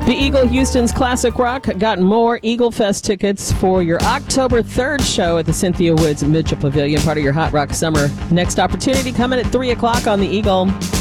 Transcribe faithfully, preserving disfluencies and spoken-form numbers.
The Eagle Houston's Classic Rock got more Eagle Fest tickets for your October third show at the Cynthia Woods Mitchell Pavilion, part of your Hot Rock Summer. Next opportunity coming at three o'clock on the Eagle.